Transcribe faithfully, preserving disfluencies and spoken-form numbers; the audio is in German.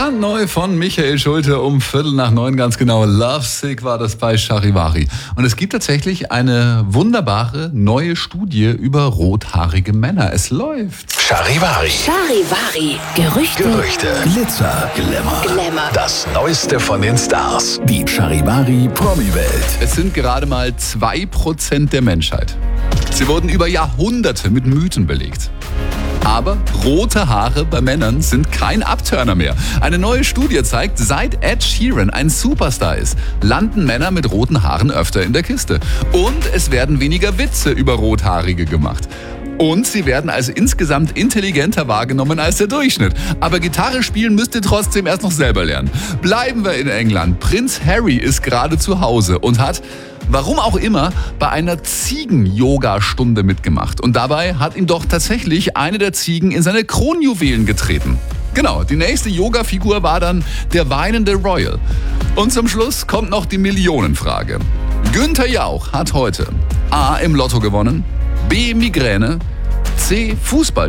Brandneu von Michael Schulte um Viertel nach neun, ganz genau. Lovesick war das bei Charivari. Und es gibt tatsächlich eine wunderbare neue Studie über rothaarige Männer. Es läuft. Charivari. Charivari. Gerüchte. Gerüchte. Glitzer, Glamour. Glamour. Das Neueste von den Stars. Die Charivari Promi-Welt. Es sind gerade mal zwei Prozent der Menschheit. Sie wurden über Jahrhunderte mit Mythen belegt. Aber rote Haare bei Männern sind kein Abturner mehr. Eine neue Studie zeigt, seit Ed Sheeran ein Superstar ist, landen Männer mit roten Haaren öfter in der Kiste. Und es werden weniger Witze über Rothaarige gemacht. Und sie werden als insgesamt intelligenter wahrgenommen als der Durchschnitt. Aber Gitarre spielen müsst ihr trotzdem erst noch selber lernen. Bleiben wir in England. Prinz Harry ist gerade zu Hause und hat, warum auch immer, bei einer Ziegen-Yoga-Stunde mitgemacht. Und dabei hat ihm doch tatsächlich eine der Ziegen in seine Kronjuwelen getreten. Genau, die nächste Yoga-Figur war dann der weinende Royal. Und zum Schluss kommt noch die Millionenfrage. Günther Jauch hat heute A. im Lotto gewonnen, B. Migräne, C. Fußball.